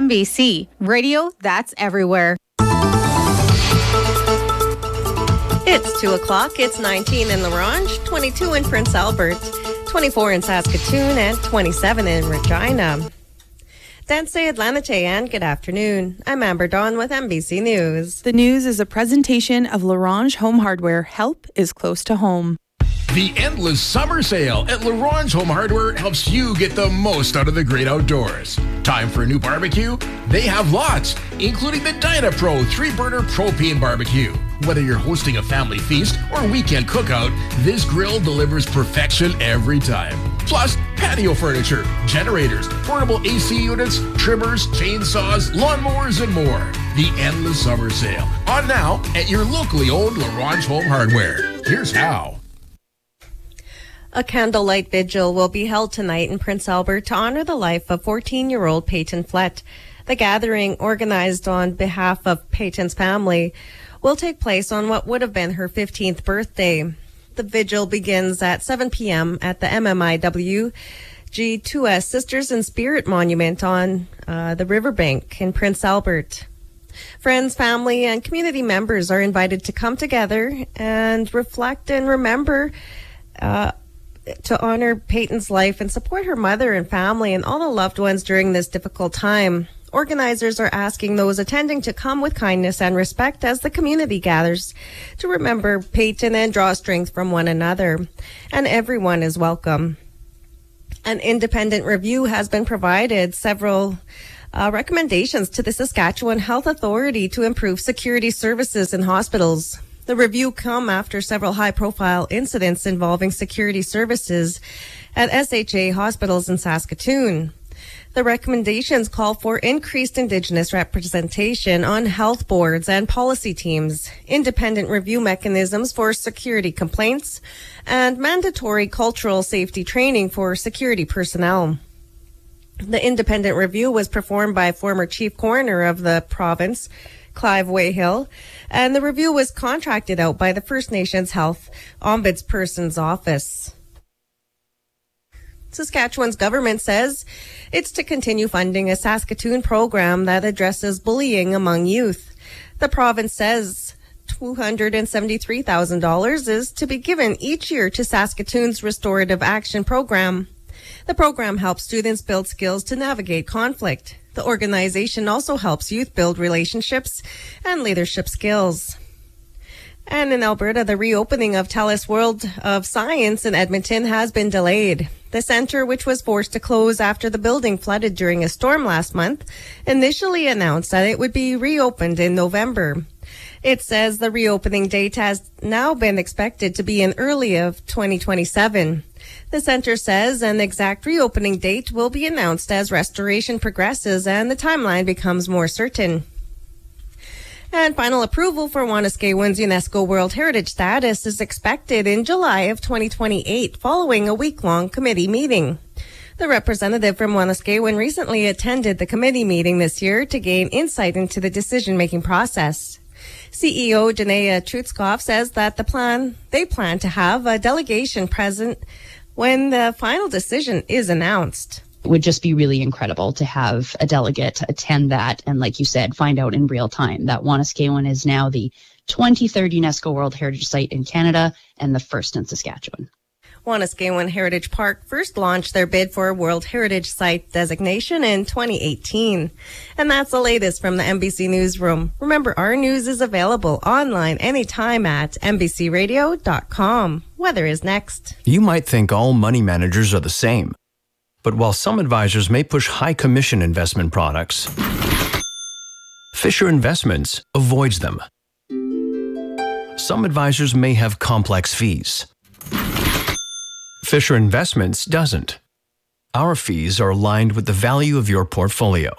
MBC, radio that's everywhere. It's 2 o'clock. It's 19 in La Ronge, 22 in Prince Albert, 24 in Saskatoon, and 27 in Regina. Danse Atlanite, and good afternoon. I'm Amber Dawn with MBC News. The news is a presentation of La Ronge Home Hardware. Help is close to home. The endless summer sale at La Ronge Home Hardware helps you get the most out of the great outdoors. Time for a new barbecue? They have lots, including the DynaPro 3-burner propane barbecue. Whether you're hosting a family feast or weekend cookout, this grill delivers perfection every time. Plus, patio furniture, generators, portable AC units, trimmers, chainsaws, lawnmowers, and more. The endless summer sale. On now at your locally owned La Ronge Home Hardware. Here's how. A candlelight vigil will be held tonight in Prince Albert to honor the life of 14-year-old Peyton Flett. The gathering, organized on behalf of Peyton's family, will take place on what would have been her 15th birthday. The vigil begins at 7 p.m. at the MMIW G2S Sisters in Spirit Monument on the riverbank in Prince Albert. Friends, family, and community members are invited to come together and reflect and remember to honor Peyton's life and support her mother and family and all the loved ones during this difficult time. Organizers are asking those attending to come with kindness and respect as the community gathers to remember Peyton and draw strength from one another. And everyone is welcome. An independent review has been provided several recommendations to the Saskatchewan Health Authority to improve security services in hospitals. The review come after several high-profile incidents involving security services at SHA hospitals in Saskatoon. The recommendations call for increased Indigenous representation on health boards and policy teams, independent review mechanisms for security complaints, and mandatory cultural safety training for security personnel. The independent review was performed by former Chief Coroner of the province, Clive Wayhill, and the review was contracted out by the First Nations Health Ombudsperson's Office. Saskatchewan's government says it's to continue funding a Saskatoon program that addresses bullying among youth. The province says $273,000 is to be given each year to Saskatoon's Restorative Action Program. The program helps students build skills to navigate conflict. The organization also helps youth build relationships and leadership skills. And in Alberta, the reopening of TELUS World of Science in Edmonton has been delayed. The center, which was forced to close after the building flooded during a storm last month, initially announced that it would be reopened in November. It says the reopening date has now been expected to be in early of 2027. The center says an exact reopening date will be announced as restoration progresses and the timeline becomes more certain. And final approval for Wanuskewin's UNESCO World Heritage status is expected in July of 2028 following a week-long committee meeting. The representative from Wanuskewin recently attended the committee meeting this year to gain insight into the decision-making process. CEO Janaya Trutskov says that they plan to have a delegation present when the final decision is announced. It would just be really incredible to have a delegate attend that and, like you said, find out in real time that Wanuskewin is now the 23rd UNESCO World Heritage Site in Canada and the first in Saskatchewan. Wanuskewin Heritage Park first launched their bid for a World Heritage Site designation in 2018. And that's the latest from the MBC Newsroom. Remember, our news is available online anytime at mbcradio.com. Weather is next. You might think all money managers are the same. But while some advisors may push high commission investment products, Fisher Investments avoids them. Some advisors may have complex fees. Fisher Investments doesn't. Our fees are aligned with the value of your portfolio.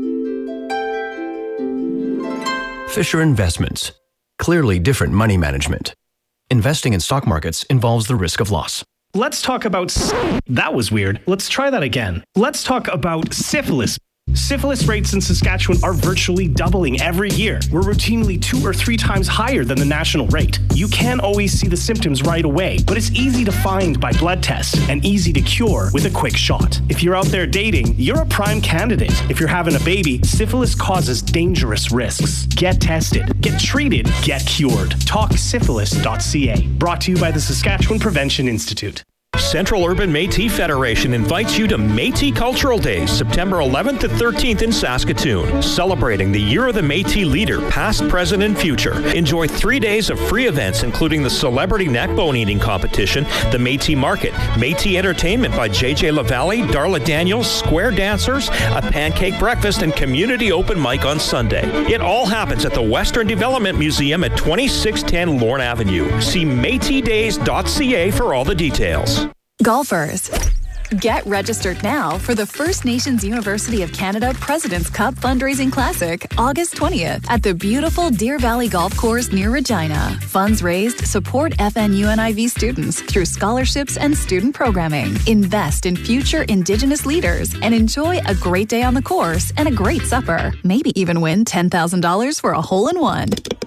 Fisher Investments. Clearly different money management. Investing in stock markets involves the risk of loss. Let's talk about... That was weird. Let's try that again. Let's talk about syphilis. Syphilis rates in Saskatchewan are virtually doubling every year. We're routinely 2 or 3 times higher than the national rate. You can't always see the symptoms right away, but it's easy to find by blood tests and easy to cure with a quick shot. If you're out there dating, you're a prime candidate. If you're having a baby, syphilis causes dangerous risks. Get tested, get treated, get cured. TalkSyphilis.ca. Brought to you by the Saskatchewan Prevention Institute. Central Urban Métis Federation invites you to Métis Cultural Days, September 11th to 13th in Saskatoon, celebrating the Year of the Métis leader, past, present, and future. Enjoy 3 days of free events, including the Celebrity Neck Bone Eating Competition, the Métis Market, Métis Entertainment by JJ LaValle, Darla Daniels, Square Dancers, a pancake breakfast, and community open mic on Sunday. It all happens at the Western Development Museum at 2610 Lorne Avenue. See MétisDays.ca for all the details. Golfers, get registered now for the First Nations University of Canada President's Cup Fundraising Classic, August 20th at the beautiful Deer Valley Golf Course near Regina. Funds raised support FNUNIV students through scholarships and student programming. Invest in future Indigenous leaders and enjoy a great day on the course and a great supper. Maybe even win $10,000 for a hole-in-one.